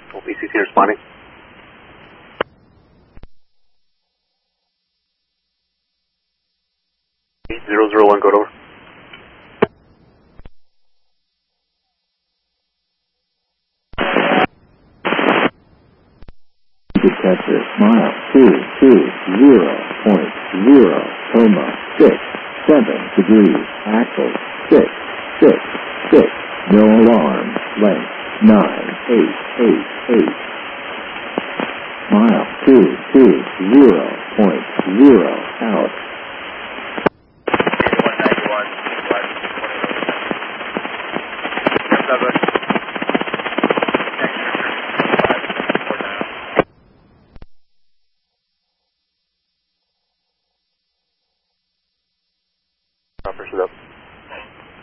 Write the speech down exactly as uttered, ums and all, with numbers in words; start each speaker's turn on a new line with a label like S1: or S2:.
S1: B C C responding. zero zero one, go over.
S2: Detector, mile two two zero point zero, coma six seven degrees, axle six six six, no alarm, length nine eight eight eight, mile two two zero point zero out.
S3: one ninety-one, one twenty-one.